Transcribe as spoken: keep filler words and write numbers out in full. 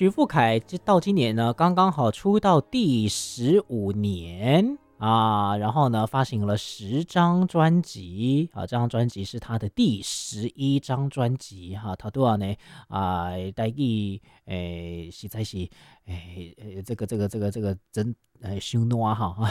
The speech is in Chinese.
徐富凯到今年呢，刚刚好出道第十五年啊，然后呢，发行了十张专辑啊，这张专辑是他的第十一张专辑哈。他多少呢？啊，台语诶，实在是诶诶，这个这个这个这个真诶，伤烂哈。